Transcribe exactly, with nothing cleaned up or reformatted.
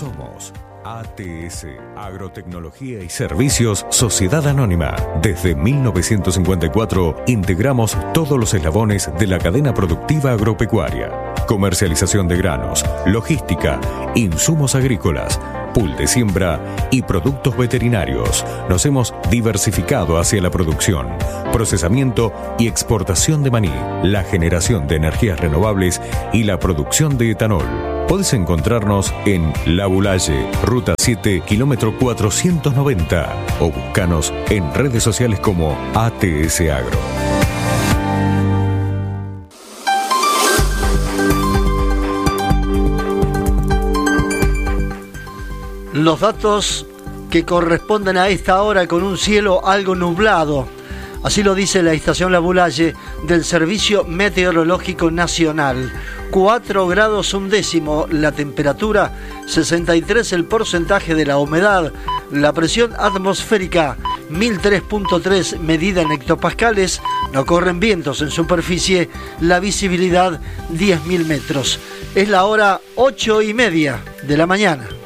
Somos A T S, Agrotecnología y Servicios Sociedad Anónima. Desde mil novecientos cincuenta y cuatro integramos todos los eslabones de la cadena productiva agropecuaria. Comercialización de granos, logística, insumos agrícolas, pool de siembra y productos veterinarios. Nos hemos diversificado hacia la producción, procesamiento y exportación de maní, la generación de energías renovables y la producción de etanol. Podés encontrarnos en La Bulaye, Ruta siete, kilómetro cuatrocientos noventa, o buscanos en redes sociales como A T S Agro. Los datos que corresponden a esta hora con un cielo algo nublado. Así lo dice la estación La Bulaye del Servicio Meteorológico Nacional. cuatro grados un décimo la temperatura, sesenta y tres el porcentaje de la humedad, la presión atmosférica mil tres punto tres medida en hectopascales, no corren vientos en superficie, la visibilidad diez mil metros. Es la hora ocho y media de la mañana.